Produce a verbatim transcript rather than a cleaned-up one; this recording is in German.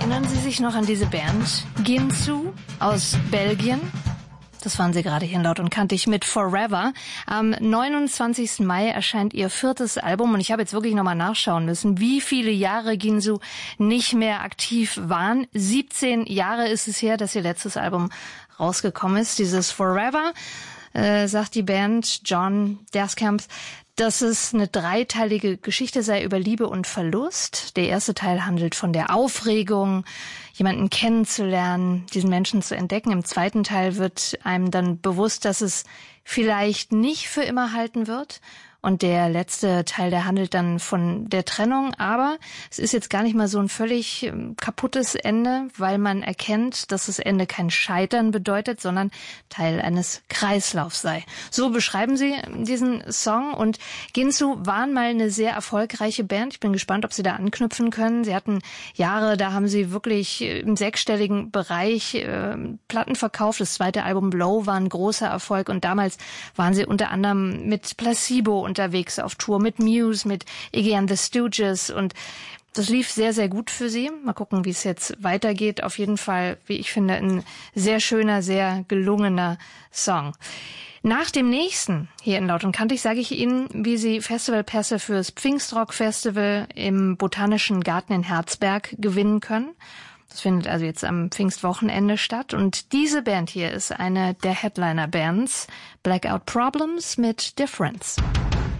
Erinnern Sie sich noch an diese Band? Ginsu aus Belgien? Das waren sie gerade hier in Laut und Kantig mit Forever. Am neunundzwanzigsten Mai erscheint ihr viertes Album und ich habe jetzt wirklich nochmal nachschauen müssen, wie viele Jahre Ginsu nicht mehr aktiv waren. siebzehn Jahre ist es her, dass ihr letztes Album rausgekommen ist. Dieses Forever, äh, sagt die Band John Derskamp, dass es eine dreiteilige Geschichte sei über Liebe und Verlust. Der erste Teil handelt von der Aufregung, jemanden kennenzulernen, diesen Menschen zu entdecken. Im zweiten Teil wird einem dann bewusst, dass es vielleicht nicht für immer halten wird. Und der letzte Teil, der handelt dann von der Trennung. Aber es ist jetzt gar nicht mal so ein völlig kaputtes Ende, weil man erkennt, dass das Ende kein Scheitern bedeutet, sondern Teil eines Kreislaufs sei. So beschreiben sie diesen Song. Und Ginsu waren mal eine sehr erfolgreiche Band. Ich bin gespannt, ob sie da anknüpfen können. Sie hatten Jahre, da haben sie wirklich im sechsstelligen Bereich äh, Platten verkauft. Das zweite Album Blow war ein großer Erfolg. Und damals waren sie unter anderem mit Placebo und unterwegs auf Tour mit Muse, mit Iggy and the Stooges und das lief sehr, sehr gut für sie. Mal gucken, wie es jetzt weitergeht. Auf jeden Fall, wie ich finde, ein sehr schöner, sehr gelungener Song. Nach dem nächsten hier in Laut und Kantig sage ich Ihnen, wie Sie Festivalpässe fürs Pfingstrock Festival im Botanischen Garten in Herzberg gewinnen können. Das findet also jetzt am Pfingstwochenende statt. Und diese Band hier ist eine der Headliner-Bands, Blackout Problems mit Difference.